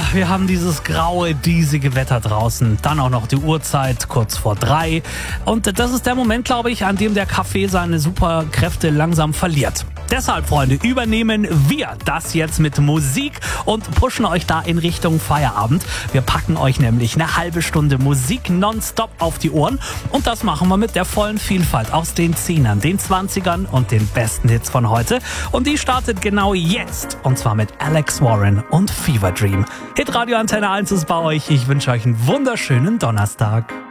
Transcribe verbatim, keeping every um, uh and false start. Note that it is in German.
wir haben dieses graue, diesige Wetter draußen. Dann auch noch die Uhrzeit kurz vor drei. Und das ist der Moment, glaube ich, an dem der Kaffee seine Superkräfte langsam verliert. Deshalb, Freunde, übernehmen wir das jetzt mit Musik und pushen euch da in Richtung Feierabend. Wir packen euch nämlich eine halbe Stunde Musik nonstop auf die Ohren. Und das machen wir mit der vollen Vielfalt aus den Zehnern, den Zwanzigern und den besten Hits von heute. Und die startet genau jetzt. Und zwar mit Alex Warren und Fever Dream. Hitradio Antenne eins ist bei euch. Ich wünsche euch einen wunderschönen Donnerstag.